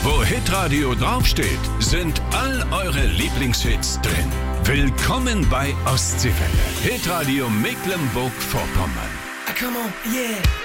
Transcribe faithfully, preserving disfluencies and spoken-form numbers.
Wo Hitradio draufsteht, sind all eure Lieblingshits drin. Willkommen bei Ostseewelle. Hitradio Mecklenburg-Vorpommern. Come on, yeah.